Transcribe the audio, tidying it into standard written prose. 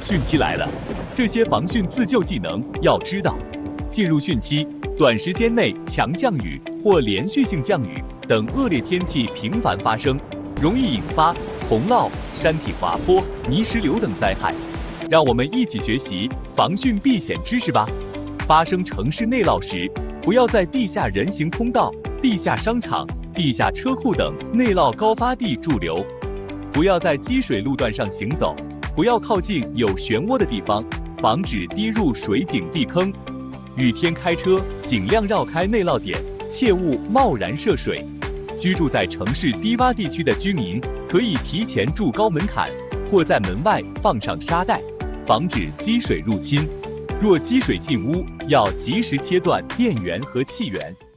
汛期来了，这些防汛自救技能要知道。进入汛期，短时间内强降雨或连续性降雨等恶劣天气频繁发生，容易引发洪涝、山体滑坡、泥石流等灾害。让我们一起学习防汛避险知识吧。发生城市内涝时，不要在地下人行通道、地下商场、地下车库等内涝高发地驻留，不要在积水路段上行走，不要靠近有漩涡的地方，防止跌入水井地坑。雨天开车尽量绕开内涝点，切勿贸然涉水。居住在城市低洼地区的居民可以提前筑高门槛，或在门外放上沙袋，防止积水入侵。若积水进屋，要及时切断电源和气源。